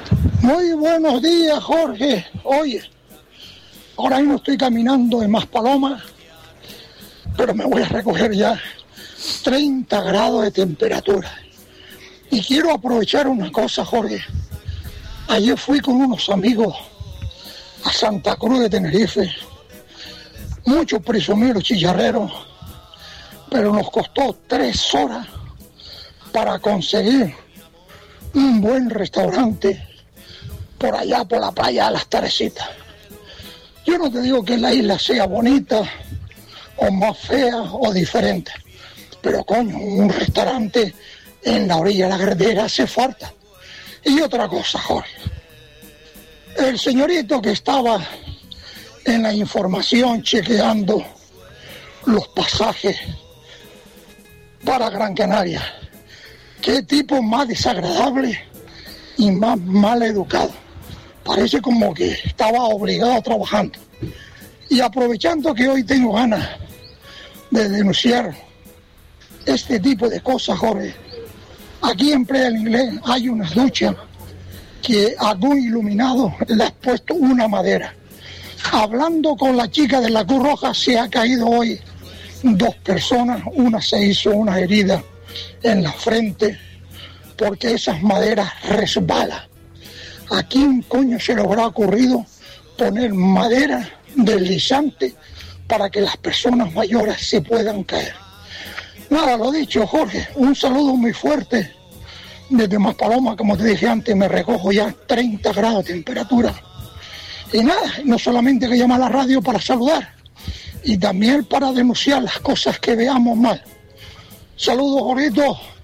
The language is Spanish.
Muy buenos días, Jorge. Oye, ahora mismo estoy caminando en Maspalomas, pero me voy a recoger ya 30 grados de temperatura. Y quiero aprovechar una cosa, Jorge. Ayer fui con unos amigos a Santa Cruz de Tenerife, muchos prisioneros chicharreros, pero nos costó 3 horas para conseguir un buen restaurante por allá, por la playa de las Teresitas. Yo no te digo que la isla sea bonita o más fea o diferente, pero coño, un restaurante en la orilla de la Gardera hace falta. Y otra cosa, Jorge, el señorito que estaba en la información chequeando los pasajes para Gran Canaria, qué tipo más desagradable y más mal educado. Parece como que estaba obligado trabajando. Y aprovechando que hoy tengo ganas de denunciar este tipo de cosas, Jorge, aquí en Playa del Inglés hay unas duchas que algún iluminado le ha puesto una madera. Hablando con la chica de la Cruz Roja, se ha caído hoy 2 personas, una se hizo una herida en la frente porque esas maderas resbalan. ¿A quién coño se le habrá ocurrido poner madera deslizante para que las personas mayores se puedan caer? Nada, lo dicho, Jorge, un saludo muy fuerte desde Maspalomas, como te dije antes, me recojo ya 30 grados de temperatura. Y nada, no solamente que llama a la radio para saludar, y también para denunciar las cosas que veamos mal. Saludos, Jorgito.